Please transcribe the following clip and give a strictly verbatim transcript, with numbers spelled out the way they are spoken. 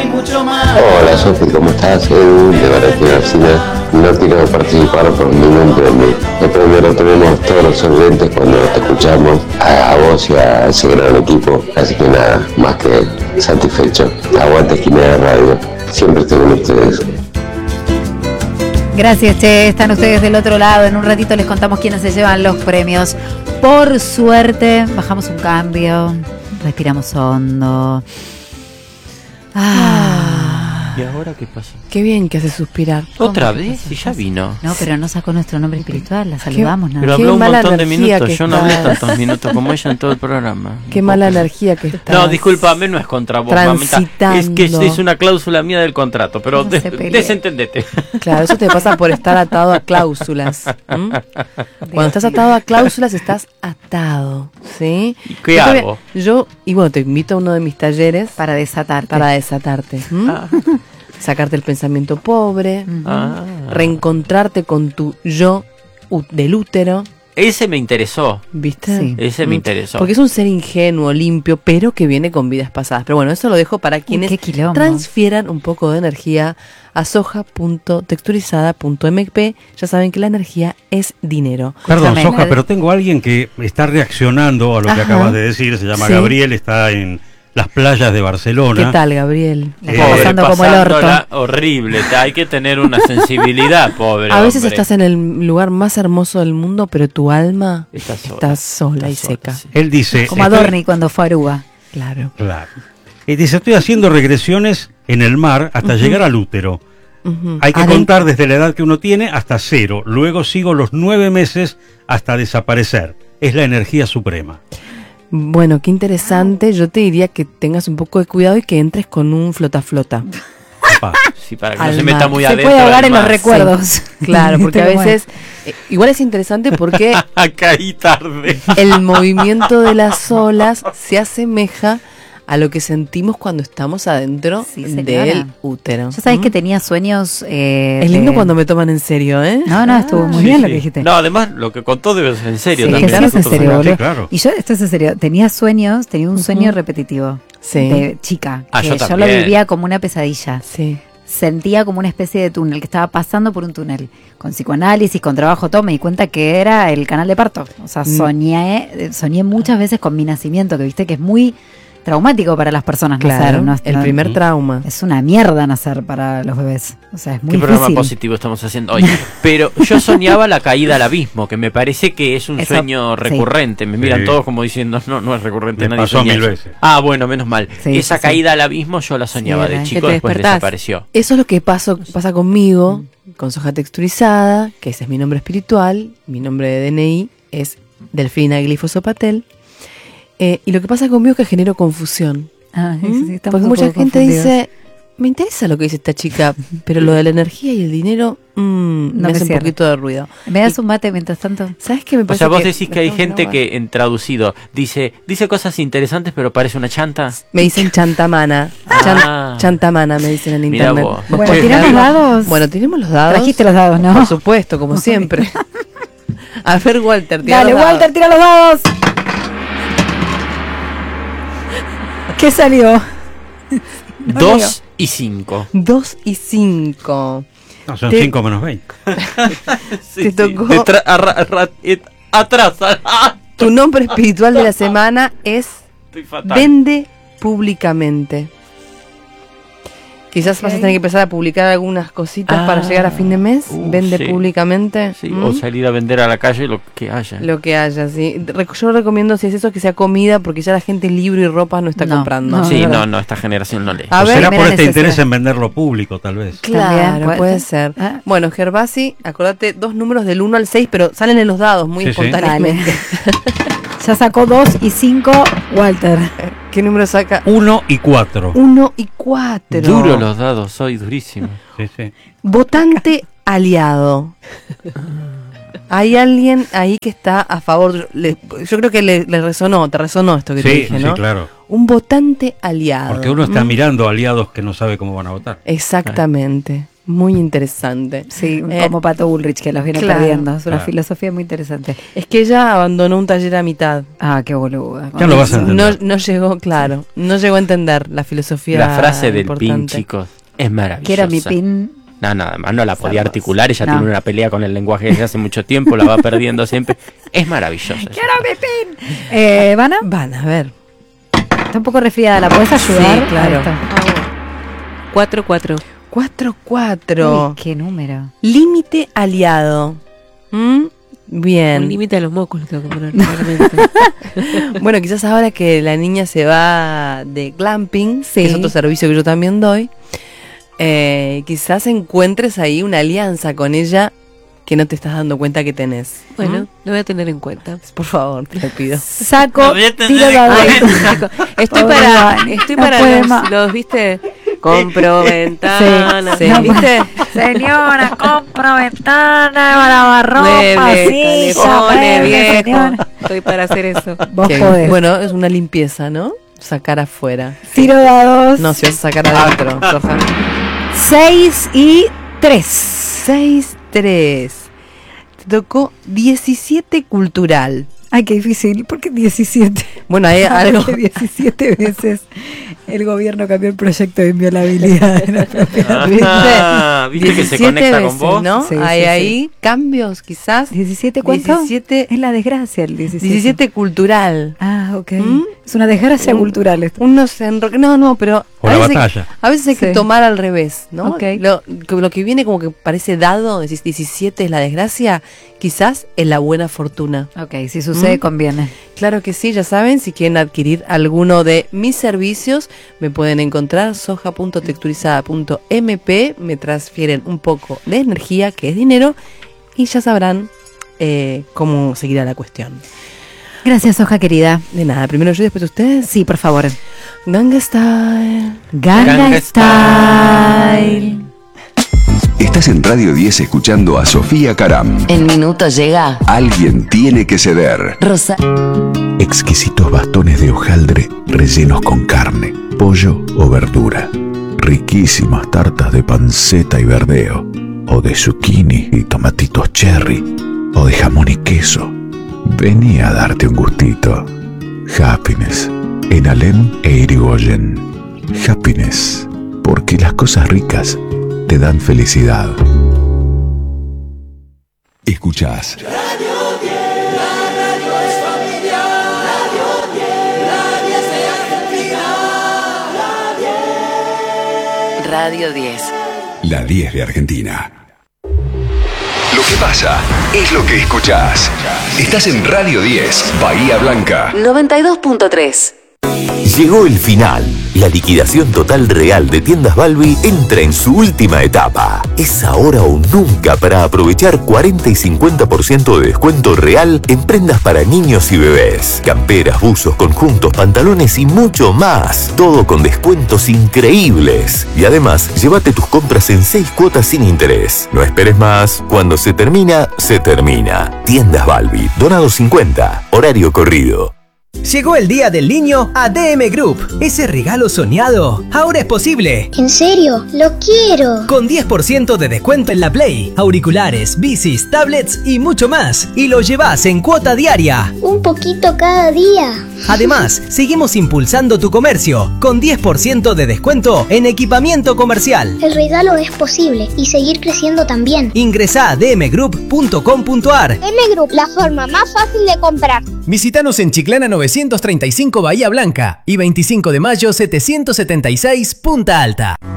hay mucho más. Hola Sofi, ¿cómo estás? Edu de Valentín García. No quiero participar por ningún premio. El premio lo tenemos todos los oyentes cuando te escuchamos, a, a vos y a ese gran equipo. Así que nada, más que satisfecho. Aguante Esquina Radio. Siempre estoy con ustedes. Gracias, Che. Están ustedes del otro lado. En un ratito les contamos quiénes se llevan los premios. Por suerte, bajamos un cambio. Respiramos hondo. Ah. ¿Y ahora qué pasa? Qué bien que hace suspirar. ¿Otra vez? Si ya vino. No, pero no sacó nuestro nombre espiritual. La saludamos, ¿no? Pero habló un montón de minutos. Yo no hablé tantos minutos como ella en todo el programa. Qué mala energía que está. No, discúlpame, no es contra vos, mamita. Es que es una cláusula mía del contrato, pero de, desentendete. Claro, eso te pasa por estar atado a cláusulas. ¿Mm? Cuando estás atado a cláusulas, estás atado, ¿sí? ¿Y qué yo hago? Te, yo, y bueno, te invito a uno de mis talleres. Para desatarte. Para desatarte. ¿Mm? Ah. Sacarte el pensamiento pobre, uh-huh. ah. reencontrarte con tu yo del útero. Ese me interesó. ¿Viste? Sí. Ese me interesó. Porque es un ser ingenuo, limpio, pero que viene con vidas pasadas. Pero bueno, eso lo dejo para quienes transfieran un poco de energía a soja punto texturizada punto m p. Ya saben que la energía es dinero. Perdón, Soja, pero tengo a alguien que está reaccionando a lo Ajá. que acabas de decir. Se llama sí. Gabriel, está en las playas de Barcelona. ¿Qué tal, Gabriel? La está eh, pasando como el orto. Horrible, hay que tener una sensibilidad, pobre A veces hombre. Estás en el lugar más hermoso del mundo, pero tu alma está sola, está sola está y sola, seca. Sí. Él dice... Como Adorni estoy... cuando fue a Aruba. Claro. Claro. Él dice, estoy haciendo regresiones en el mar hasta uh-huh. llegar al útero. Uh-huh. Hay que Adent- contar desde la edad que uno tiene hasta cero. Luego sigo los nueve meses hasta desaparecer. Es la energía suprema. Bueno, qué interesante. Yo te diría que tengas un poco de cuidado y que entres con un flota-flota. Sí, para que no se meta muy se adentro. Se puede ahogar en los recuerdos. Sí, claro, porque a veces... Eh, igual es interesante porque... Caí tarde. El movimiento de las olas se asemeja a lo que sentimos cuando estamos adentro sí, del útero. Ya sabes ¿Mm? que tenía sueños... Eh, es lindo de... cuando me toman en serio, ¿eh? No, no, estuvo muy sí, bien sí. lo que dijiste. No, además, lo que contó debe ser en serio sí, también. Que sí es en serio, sí, claro. Y yo, esto es en serio, tenía sueños, tenía un sueño uh-huh. repetitivo sí. de chica. Ah, que yo, yo lo vivía como una pesadilla. Sí. Sentía como una especie de túnel, que estaba pasando por un túnel. Con psicoanálisis, con trabajo, todo, me di cuenta que era el canal de parto. O sea, soñé, soñé muchas veces con mi nacimiento, que viste que es muy... traumático para las personas claro, nacer. No, el no, primer trauma. Es una mierda nacer para los bebés. O sea, es muy ¿Qué difícil. programa positivo estamos haciendo hoy? Pero yo soñaba la caída al abismo, que me parece que es un eso, sueño recurrente. Sí. Me miran sí. todos como diciendo, no, no es recurrente. Me nadie pasó soña mil eso. veces. Ah, bueno, menos mal. Sí, sí, Esa sí. caída al abismo yo la soñaba sí, de chico, después desapareció. Eso es lo que pasó, pasa conmigo, con Soja Texturizada, que ese es mi nombre espiritual. Mi nombre de D N I es Delfina Glifoso Patel. Eh, y lo que pasa conmigo es que genero confusión. Ah, ¿Mm? sí, porque mucha gente dice, me interesa lo que dice esta chica, pero lo de la energía y el dinero mmm, no me hace cierra. un poquito de ruido. ¿Me das y, un mate mientras tanto? ¿Sabes qué me parece? O sea, vos que decís que hay gente que en traducido dice dice cosas interesantes pero parece una chanta. Me dicen chantamana. Chan, ah. Chantamana me dicen en Mirá internet. Vos. Bueno, ¿tiramos los dados? Bueno, tiremos los dados. Trajiste los dados, ¿no? Por supuesto, como siempre. A ver, Walter, tira Dale, los dados. Walter, tira los dados. ¿Qué salió? No Dos y cinco. Dos y cinco. No, son te... cinco menos veinte. sí, Te tocó. Sí. Tra- arra- arra- et- atrás. Tu nombre espiritual de la semana es Vende Públicamente. Quizás okay. vas a tener que empezar a publicar algunas cositas ah, para llegar a fin de mes. Uh, Vende sí. públicamente. Sí, ¿Mm? O salir a vender a la calle lo que haya. Lo que haya, sí. Yo recomiendo, si es eso, que sea comida, porque ya la gente libro y ropa no está no, comprando. No, sí, no, no, no, esta generación no lee. A o ver, será por este necesidad. interés en venderlo público, tal vez. Claro, También, puede, puede ser. ser. ¿Ah? Bueno, Gervasi, acordate, dos números del uno al seis, pero salen en los dados muy sí, espontáneamente. Sí. Ya sacó dos y cinco, Walter. ¿Qué número saca? Uno y cuatro. Uno y cuatro. Duro los dados, soy durísimo. Sí, sí. Votante aliado. Hay alguien ahí que está a favor. Le, yo creo que le, le resonó, te resonó esto que sí, te dije, ¿no? Sí, claro. Un votante aliado. Porque uno está ¿Mm? mirando aliados que no sabe cómo van a votar. Exactamente. Muy interesante. Sí, Eh, como Pato Bullrich, que los viene claro. perdiendo. Es una Claro. filosofía muy interesante. Es que ella abandonó un taller a mitad. Ah, qué boluda. Ya lo vas a No, entender. no llegó, claro, no llegó a entender la filosofía. La frase del pin, importante. chicos, es maravillosa. Que era mi pin. No, nada más, no la podía Cerdos. articular. Ella No. tiene una pelea con el lenguaje desde hace mucho tiempo, la va perdiendo siempre. Es maravillosa. esa ¡Quiero frase. mi pin! Eh, ¿Vana? Van a ver. Está un poco resfriada. ¿La puedes ayudar? Sí, claro. Ahí está. cuatro cuatro. cuatro cuatro. Uy, qué número. Límite aliado. ¿Mm? Bien. Un límite a los mocos lo tengo que poner, claramente. Bueno, quizás ahora que la niña se va de glamping, Sí. que es otro servicio que yo también doy, eh, quizás encuentres ahí una alianza con ella que no te estás dando cuenta que tenés. Bueno, ¿Mm? lo voy a tener en cuenta. Por favor, te lo pido. Saco, Lo voy a tener tiro en dados. Ay, estoy Oh, para, no, estoy no para puede los, más. los, ¿viste? Compro ventanas, sí. ¿viste? Señora, compro ventana, lavarropa, Muebles, silla, calefones, muebles, viejo. señora. Estoy para hacer eso. Vos Que, podés. bueno, es una limpieza, ¿no? Sacar afuera. Tiro dados. No, si vas a sacar adentro, Soja. seis y tres. seis tres. Te tocó diecisiete cultural. Ay, qué difícil. ¿Por qué diecisiete? Bueno, hay algo. Porque diecisiete veces el gobierno cambió el proyecto de inviolabilidad de la propiedad. Ah, ¿viste que se diecisiete conecta veces, con vos? ¿no? Sí, hay sí, ahí cambios, quizás. ¿diecisiete cuánto? diecisiete, Es la desgracia el diecisiete. diecisiete cultural. Ah, ok. ¿Mm? Es una desgracia Un- cultural esto. Unos enro... No, no, pero O a la veces, batalla. a veces hay que Sí. tomar al revés, ¿no? Ok. Lo, que- lo que viene como que parece dado, decís diecisiete es la desgracia, quizás es la buena fortuna. Ok, si sucede, ¿Mm? conviene. Claro que sí, ya saben, si quieren adquirir alguno de mis servicios, me pueden encontrar soja punto texturizada punto m p, me transfieren un poco de energía, que es dinero, y ya sabrán eh, cómo seguirá la cuestión. Gracias, Soja querida. De nada, primero yo y después ustedes. Sí, por favor. Ganga Style. Ganga Ganga Style. Estás en Radio diez escuchando a Sofía Caram. El minuto llega. Alguien tiene que ceder. Rosa. Exquisitos bastones de hojaldre rellenos con carne, pollo o verdura. Riquísimas tartas de panceta y verdeo. O de zucchini y tomatitos cherry. O de jamón y queso. Vení a darte un gustito. Happiness. En Alem e Irigoyen. Happiness. Porque las cosas ricas te dan felicidad. Escuchás Radio diez. la diez de Argentina. Lo que pasa es lo que escuchás. Estás en Radio diez, Bahía Blanca. noventa y dos punto tres. Llegó el final. La liquidación total real de Tiendas Balbi entra en su última etapa. Es ahora o nunca para aprovechar cuarenta y cincuenta por ciento de descuento real en prendas para niños y bebés. Camperas, buzos, conjuntos, pantalones y mucho más. Todo con descuentos increíbles. Y además, llévate tus compras en seis cuotas sin interés. No esperes más. Cuando se termina, se termina. Tiendas Balbi. Donado cincuenta. Horario corrido. Llegó el Día del Niño a D M Group. Ese regalo soñado ahora es posible. ¿En serio? ¡Lo quiero! Con diez por ciento de descuento en la Play, auriculares, bicis, tablets y mucho más. Y lo llevas en cuota diaria. Un poquito cada día. Además, seguimos impulsando tu comercio con diez por ciento de descuento en equipamiento comercial. El regalo es posible y seguir creciendo también. Ingresá a d m group punto com punto a r. D M Group, la forma más fácil de comprar. Visítanos en Chiclana novecientos treinta y cinco Bahía Blanca y veinticinco de mayo setecientos setenta y seis Punta Alta.